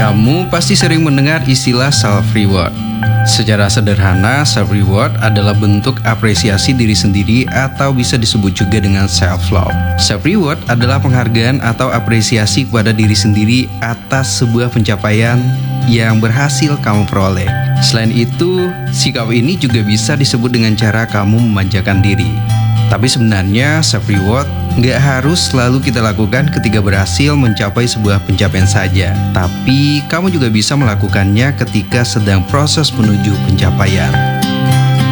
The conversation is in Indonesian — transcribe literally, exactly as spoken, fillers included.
Kamu pasti sering mendengar istilah self-reward. Secara sederhana, self-reward adalah bentuk apresiasi diri sendiri atau bisa disebut juga dengan self-love. Self-reward adalah penghargaan atau apresiasi kepada diri sendiri atas sebuah pencapaian yang berhasil kamu peroleh. Selain itu, sikap ini juga bisa disebut dengan cara kamu memanjakan diri. Tapi sebenarnya self-reward nggak harus selalu kita lakukan ketika berhasil mencapai sebuah pencapaian saja. Tapi kamu juga bisa melakukannya ketika sedang proses menuju pencapaian.